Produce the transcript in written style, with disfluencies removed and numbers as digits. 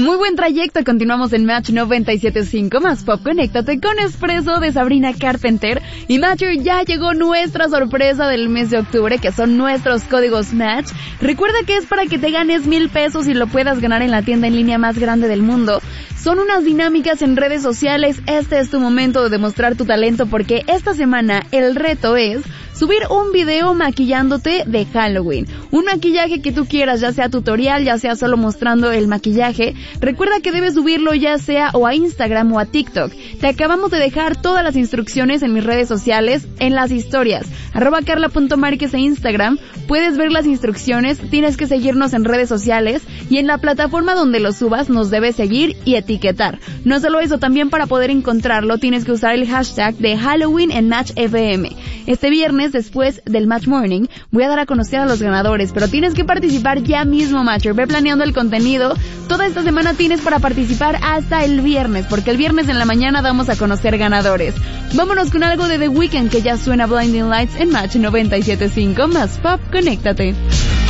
Muy buen trayecto, continuamos en Match 97.5 más Pop. Conéctate con Espresso de Sabrina Carpenter. Y Matcher, ya llegó nuestra sorpresa del mes de octubre, que son nuestros códigos Match. Recuerda que es para que te ganes 1,000 pesos y lo puedas ganar en la tienda en línea más grande del mundo. Son unas dinámicas en redes sociales. Este es tu momento de demostrar tu talento, porque esta semana el reto es subir un video maquillándote de Halloween. Un maquillaje que tú quieras, ya sea tutorial, ya sea solo mostrando el maquillaje. Recuerda que debes subirlo ya sea o a Instagram o a TikTok. Te acabamos de dejar todas las instrucciones en mis redes sociales, en las historias. @carla.marquez en Instagram. Puedes ver las instrucciones, tienes que seguirnos en redes sociales y en la plataforma donde lo subas nos debes seguir y etiquetar. No solo eso, también para poder encontrarlo tienes que usar el hashtag de Halloween en Match FM. Este viernes, después del Match Morning, voy a dar a conocer a los ganadores, pero tienes que participar ya mismo, Matcher. Ve planeando el contenido. Toda esta semana tienes para participar hasta el viernes, porque el viernes en la mañana damos a conocer ganadores. Vámonos con algo de The Weeknd, que ya suena Blinding Lights en Match 97.5 más Pop. Conéctate.